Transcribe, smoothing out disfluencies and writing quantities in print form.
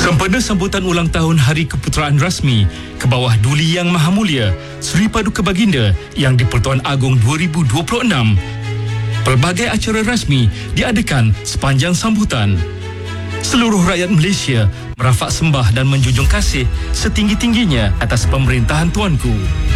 Sempena sambutan ulang tahun Hari Keputeraan Rasmi ke bawah Duli Yang Maha Mulia Seri Paduka Baginda Yang di-Pertuan Agong 2026, pelbagai acara rasmi diadakan sepanjang sambutan. Seluruh rakyat Malaysia merafak sembah dan menjunjung kasih setinggi-tingginya atas pemerintahan Tuanku.